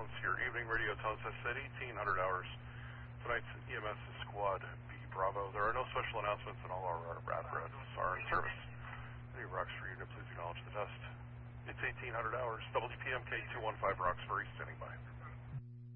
announcements here. Evening radio tells us at 1800 hours. Tonight's EMS Squad B Bravo. There are no special announcements and all our apparatus are in service. Any Roxbury unit, please acknowledge the test. It's 1800 hours. WPMK 215 Roxbury standing by.